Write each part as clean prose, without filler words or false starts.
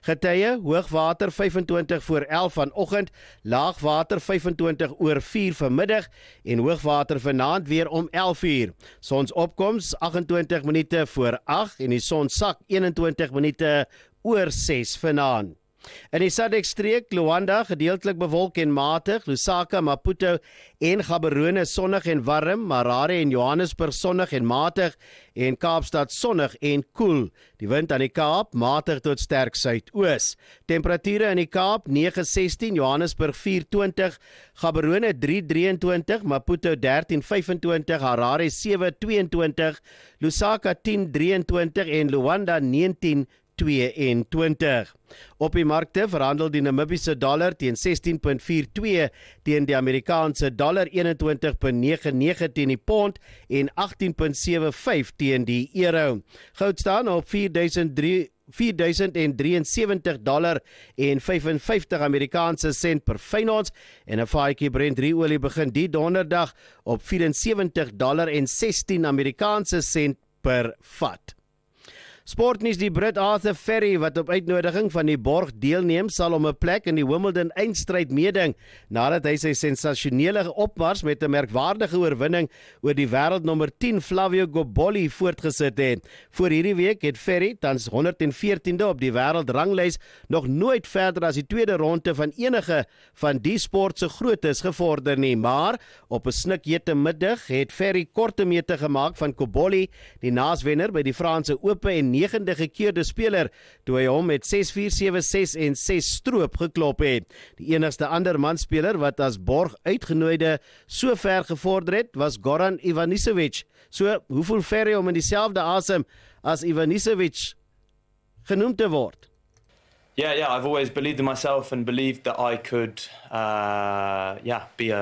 Getye, hoogwater 25 voor 11 vanoggend, laagwater 25 oor 4 vanmiddag en hoogwater vanaand weer om 11 uur. Sonsopkoms 28 minute voor 8 en die son sak 21 minute oor 6 vanaand. In die SADC-streek, Luanda gedeeltelik bewolk en matig, Lusaka, Maputo en Gaborone sonnig en warm, Harare en Johannesburg sonnig en matig en Kaapstad sonnig en koel. Die wind aan die Kaap matig tot sterk suidoos. Temperature in die Kaap 9:16, Johannesburg 4:20, Gaborone 3:23, Maputo 13:25, Harare 7:22, Lusaka 10:23 en Luanda 19:22. Op die markte verhandel die Namibiese dollar teen 16.42 teen die Amerikaanse dollar, 21.99 teen die pond en 18.75 teen die euro. Goud staan op $4,073 en 55 Amerikaanse sent per fyn ons en 'n vaatjie Brent olie begin die donderdag op $74 en 16 Amerikaanse sent per vat. Sportnuus: die Brit Arthur Ferry, wat op uitnodiging van die borg deelneem, sal om 'n plek in die Wimbledon eindstryd meeding, nadat hy sy sensasionele opmars met 'n merkwaardige oorwinning oor die wêreldnommer 10 Flavio Goboli voortgesit het. Voor hierdie week het Ferry, tans 114de op die wêreldranglys, nog nooit verder as die tweede ronde van enige van die sport se grootes gevorder nie, maar op 'n snikhete middag het Ferry korte meete gemaak van Goboli, die naaswenner by die Franse Ope en 9de gekeerde speler, toe hy hom met 6-4, 7-6 en 6 stroop geklop het. Die enigste ander manspeler wat as borg uitgenooide so ver gevorder het, was Goran Ivanisevic. So, hoe voel Ferry om in dieselfde asem as Ivanisevic genoem te word? Yeah, I've always believed in myself and believed that I could, be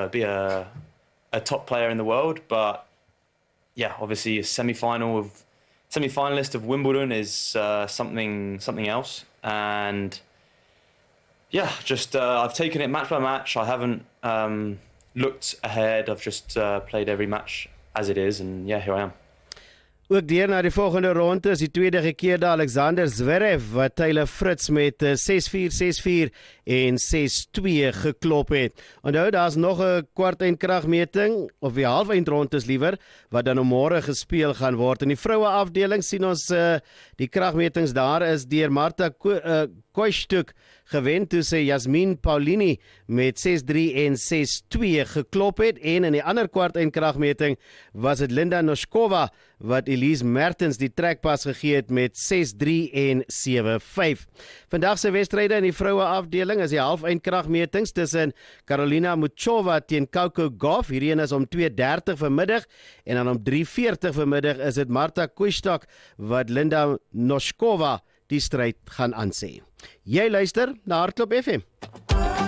a top player in the world. But yeah, obviously a semi-finalist of Wimbledon is something else. And yeah, just I've taken it match by match. I haven't looked ahead. I've just played every match as it is, and yeah, here I am. Ook deur na die volgende ronde is die tweede gekeerde Alexander Zverev wat Taylor Fritz met 6-4, 6-4 en 6-2 geklop het. Onthou, daar's nog 'n kwart eindkragmeting, of die half eindrondes liewer, wat dan môre gespeel gaan word. In die vroue afdeling sien ons die kragmetings daar is deur Marta Koistuk gewen toe sy Yasmin Paulini met 6-3 en 6-2 geklop het, en in die ander kwart eindkragmeting was dit Linda Noskova wat Elise Mertens die trekpas gegee het met 6-3 en 7-5. Vandag se wedstryde in die vroue afdeling is die half eindkragmetings tussen Karolina Muchova teen Coco Gauff. Hierdie een is om 2:30 vanmiddag, en dan om 3:40 vanmiddag is dit Marta Koistuk wat Linda Noskova die stryd gaan aansê. Jy luister na Hardloop FM.